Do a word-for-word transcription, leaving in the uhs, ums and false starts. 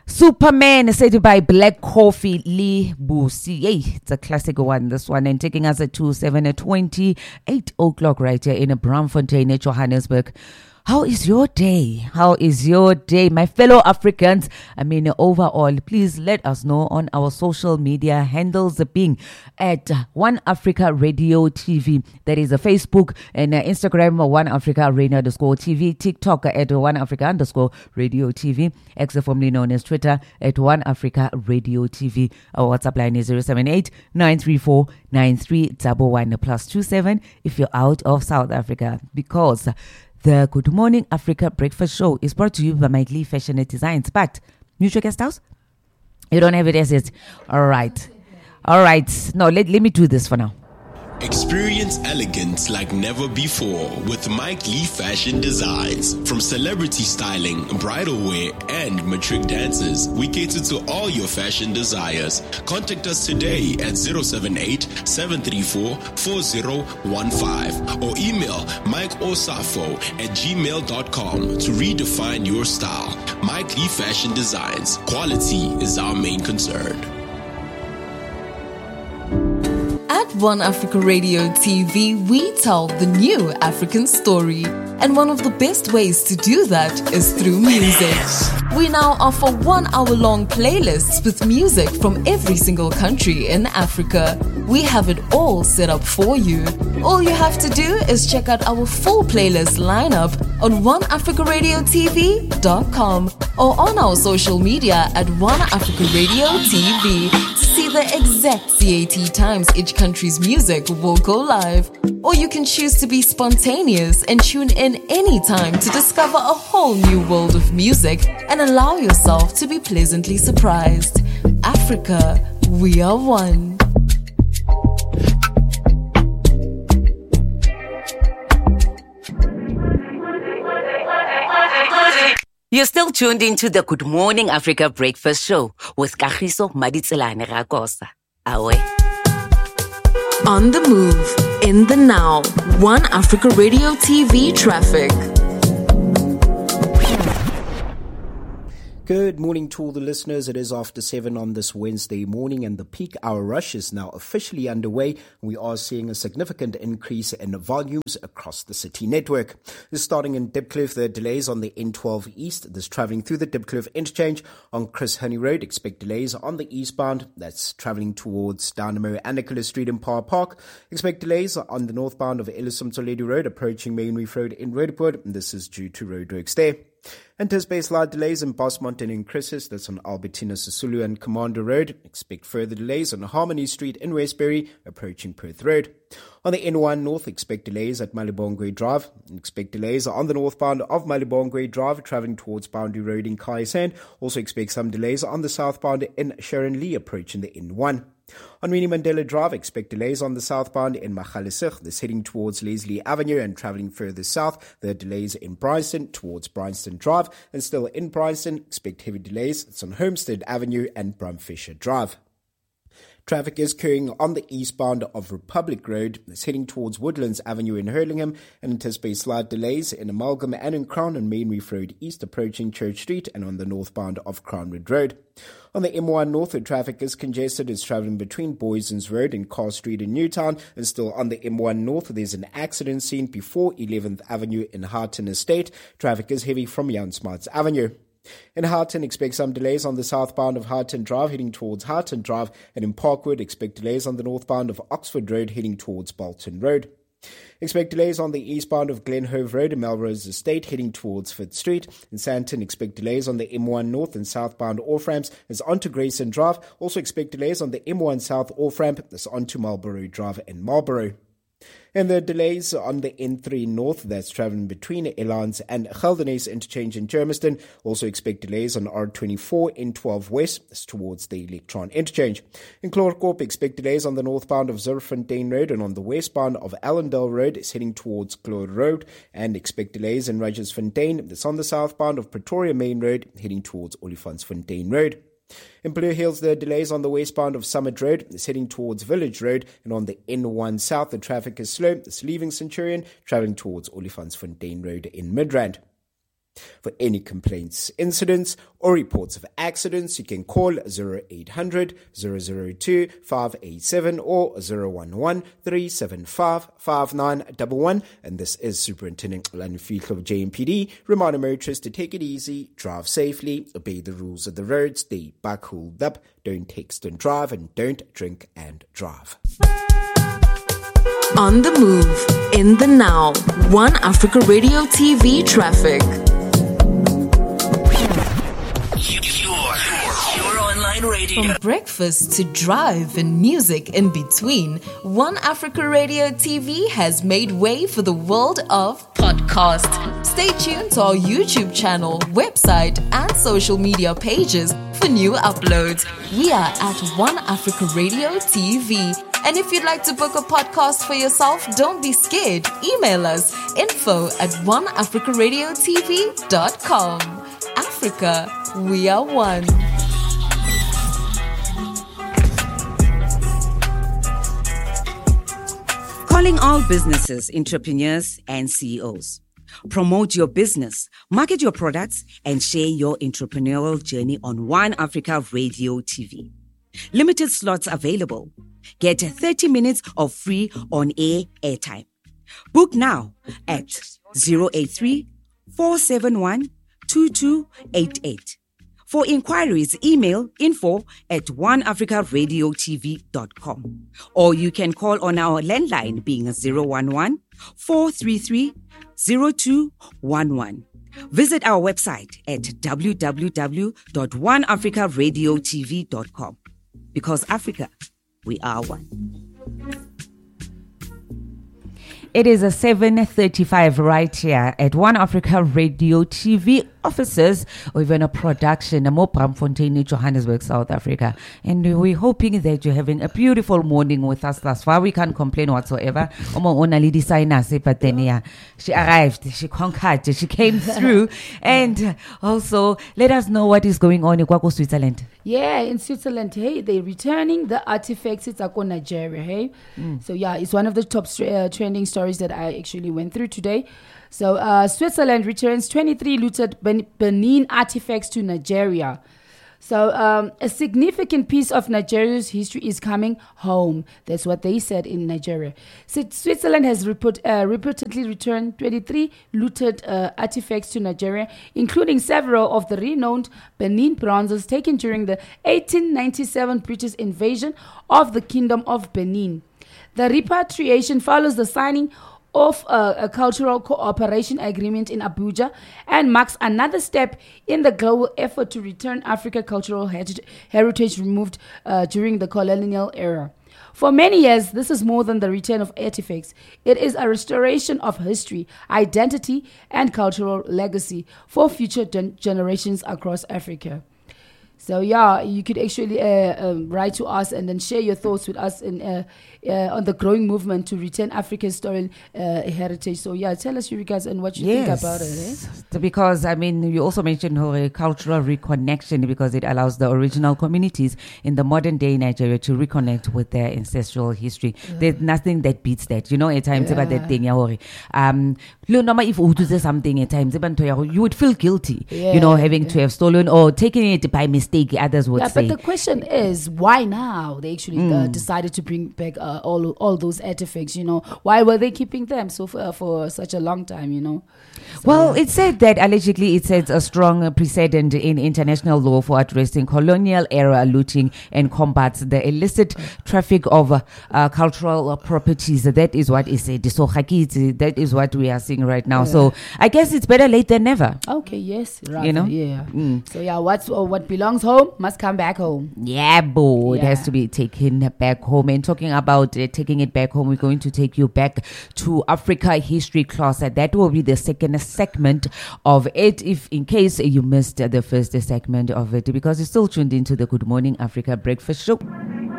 Superman is said by Black Coffee Lee Busi. Hey, it's a classic one, this one. And taking us at two, seven at twenty, eight o'clock right here in a Braamfontein, Johannesburg. How is your day? How is your day, my fellow Africans? I mean, overall, please let us know on our social media handles, being at One Africa Radio T V. That is a Facebook and Instagram, One Africa Radio underscore T V. TikTok at One Africa underscore Radio T V. X, formerly known as Twitter, at One Africa Radio T V. Our WhatsApp line is zero seven eight, nine three four, nine three one one plus two seven if you're out of South Africa, because the Good Morning Africa Breakfast Show is brought to you by Mike Lee Fashion and Designs. But, Mutual Guest House? You don't have it as it? All right. All right. No, let, let me do this for now. Experience elegance like never before with Mike Lee Fashion Designs. From celebrity styling, bridal wear, and matric dances, we cater to all your fashion desires. Contact us today at zero seven eight, seven three four, four zero one five or email mikeosafo at gmail dot com to redefine your style. Mike Lee Fashion Designs. Quality is our main concern. At One Africa Radio T V, we tell the new African story. And one of the best ways to do that is through music. We now offer one-hour-long playlists with music from every single country in Africa. We have it all set up for you. All you have to do is check out our full playlist lineup on one africa radio t v dot com or on our social media at One Africa Radio T V to see the exact C A T times each country's music will go live. Or you can choose to be spontaneous and tune in anytime to discover a whole new world of music and allow yourself to be pleasantly surprised. Africa, we are one. You're still tuned into the Good Morning Africa Breakfast Show with Kagiso Maditselane Rakosa. Awe. On the move, in the now, One Africa Radio T V traffic. Good morning to all the listeners. It is after seven on this Wednesday morning and the peak hour rush is now officially underway. We are seeing a significant increase in volumes across the city network. This starting in Diepkloof, the delays on the N twelve East. This travelling through the Diepkloof interchange on Chris Honey Road. Expect delays on the eastbound. That's travelling towards Dynamo and Nicholas Street in Power Park. Expect delays on the northbound of Ellison Toledo Road approaching Main Reef Road in Roodepoort. This is due to roadworks there. Anticipate slight delays in Bosmont and in Chrysis, that's on Albertina Sisulu and Commander Road. Expect further delays on Harmony Street in Westbury, approaching Perth Road. On the N one North, expect delays at Malibongwe Drive. Expect delays on the northbound of Malibongwe Drive, travelling towards Boundary Road in Kaisand. Also expect some delays on the southbound in Sharon Lee, approaching the N one. On Winnie Mandela Drive, expect delays on the southbound in Magaliesig, this heading towards Leslie Avenue and travelling further south. There are delays in Bryanston towards Bryanston Drive, and still in Bryanston, expect heavy delays. It's on Homestead Avenue and Brumfisher Drive. Traffic is occurring on the eastbound of Republic Road. It's heading towards Woodlands Avenue in Hurlingham and anticipate slight delays in Amalgam and in Crown and Main Reef Road East approaching Church Street and on the northbound of Crownwood Road. On the M one North, the traffic is congested. It's travelling between Boysons Road and Carr Street in Newtown. And still on the M one North, there's an accident scene before eleventh Avenue in Harton Estate. Traffic is heavy from Jan Smarts Avenue. In Harton, expect some delays on the southbound of Harton Drive heading towards Harton Drive, and in Parkwood, expect delays on the northbound of Oxford Road heading towards Bolton Road. Expect delays on the eastbound of Glenhove Road and Melrose Estate heading towards Fifth Street. In Sandton, expect delays on the M one North and southbound off-ramps as onto Grayson Drive. Also expect delays on the M one South off-ramp that's onto Marlborough Drive and Marlborough. And the delays on the N three North, that's travelling between Elans and Geldenhuys interchange in Germiston. Also expect delays on R twenty-four, N twelve West, that's towards the Electron interchange. In Chlorkorp, expect delays on the northbound of Zurfontein Road and on the westbound of Allendale Road, is heading towards Clore Road. And expect delays in Roggersfontein, that's on the southbound of Pretoria Main Road, heading towards Olifantsfontein Road. In Blue Hills, there are delays on the westbound of Summit Road. It's heading towards Village Road. And on the N one South, the traffic is slow. It's leaving Centurion, travelling towards Olifantsfontein Road in Midrand. For any complaints, incidents, or reports of accidents, you can call zero eight hundred, zero zero two, five eight seven or zero one one, three seven five, five nine one one. And this is Superintendent Xolani Fihlo of J M P D, reminding motorists to take it easy, drive safely, obey the rules of the road, stay back holed up, don't text and drive, and don't drink and drive. On the move, in the now, One Africa Radio T V traffic. Radio. From breakfast to drive and music in between, One Africa Radio T V has made way for the world of podcast. Stay tuned to our YouTube channel, website, and social media pages for new uploads. We are at One Africa Radio T V. And if you'd like to book a podcast for yourself, don't be scared. Email us info at one africa radio t v dot com. Africa, we are one. Calling all businesses, entrepreneurs, and C E Os. Promote your business, market your products, and share your entrepreneurial journey on One Africa Radio T V. Limited slots available. Get thirty minutes of free on-air airtime. Book now at zero eight three, four seven one, two two eight eight. For inquiries, email info at one africa radio t v dot com. Or you can call on our landline being zero one one, four three three, zero two one one. Visit our website at w w w dot one africa radio t v dot com. Because Africa, we are one. It is a seven thirty-five right here at One Africa Radio T V offices, or even a production, a more Braamfontein, Johannesburg, South Africa. And we're hoping that you're having a beautiful morning with us thus far. We can't complain whatsoever. But then, yeah, she arrived, she conquered, she came through. And also, let us know what is going on in Kwako, Switzerland. Yeah, in Switzerland, hey, they're returning the artifacts. It's Ako Nigeria, hey. Mm. So yeah, it's one of the top uh, trending stories that I actually went through today. So uh, Switzerland returns twenty-three looted ben- Benin artifacts to Nigeria. So um, a significant piece of Nigeria's history is coming home. That's what they said in Nigeria. So Switzerland has report, uh, reportedly returned twenty-three looted uh, artifacts to Nigeria, including several of the renowned Benin bronzes taken during the eighteen ninety-seven British invasion of the Kingdom of Benin. The repatriation follows the signing of a, a cultural cooperation agreement in Abuja and marks another step in the global effort to return Africa cultural heritage, heritage removed uh, during the colonial era. For many years, this is more than the return of artifacts. It is a restoration of history, identity, and cultural legacy for future gen- generations across Africa. So yeah, you could actually uh, um, write to us and then share your thoughts with us in, uh, uh, on the growing movement to return Africa's story uh, heritage. So yeah, tell us, you guys, and what you yes. think about it. Eh? Because I mean, you also mentioned her cultural reconnection, because it allows the original communities in the modern day Nigeria to reconnect with their ancestral history. Yeah. There's nothing that beats that, you know. At times, yeah. about that thing, um, if you do something at times, you would feel guilty, yeah. you know, having yeah. to have stolen or taken it by mistake. Others would yeah, say. But the question is, why now? They actually mm. uh, decided to bring back uh, all all those artifacts. You know, why were they keeping them so for, uh, for such a long time? You know. So, well, yeah. it said that allegedly it sets a strong precedent in international law for addressing colonial era looting and combats the illicit traffic of uh, uh, cultural uh, properties. That is what is said. So that is what we are seeing right now. Yeah. So I guess it's better late than never. Okay. Yes. Rather, you know. Yeah. Mm. So yeah, what's uh, what belongs home must come back home. Yeah, boo. Yeah. It has to be taken back home. And talking about uh, taking it back home, we're going to take you back to Africa History class. Uh, that will be the second segment of it, if in case you missed uh, the first segment of it, because you're still tuned into the Good Morning Africa Breakfast Show.